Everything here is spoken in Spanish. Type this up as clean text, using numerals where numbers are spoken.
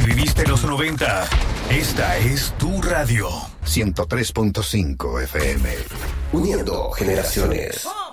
viviste los 90. Esta es tu radio. 103.5 FM. Uniendo generaciones.